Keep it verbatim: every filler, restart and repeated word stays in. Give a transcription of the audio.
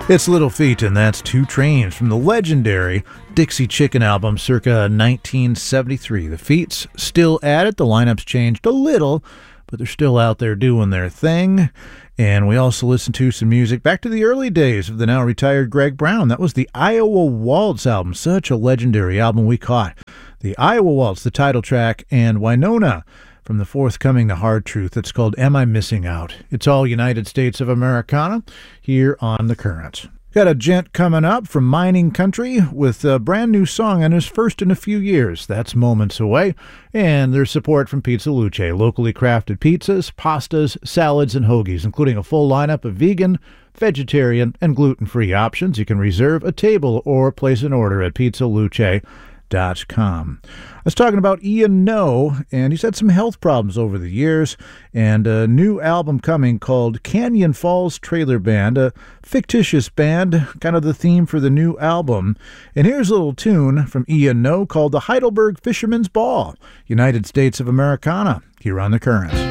It's Little Feat, and that's Two Trains from the legendary Dixie Chicken album circa nineteen seventy-three. The Feats still at it. The lineup's changed a little, but they're still out there doing their thing. And we also listened to some music back to the early days of the now retired Greg Brown. That was the Iowa Waltz album, such a legendary album we caught. The Iowa Waltz, the title track, and Winona from the forthcoming The Hard Truth. It's called Am I Missing Out? It's all United States of Americana here on The Current. Got a gent coming up from mining country with a brand new song on his first in a few years. That's moments away. And there's support from Pizza Luce, locally crafted pizzas, pastas, salads, and hoagies, including a full lineup of vegan, vegetarian, and gluten-free options. You can reserve a table or place an order at pizza luce dot com. I was talking about Ian Noe, and he's had some health problems over the years, and a new album coming called Canyon Falls Trailer Band, a fictitious band, kind of the theme for the new album. And here's a little tune from Ian Noe called The Heidelberg Fisherman's Ball, United States of Americana, here on The Current.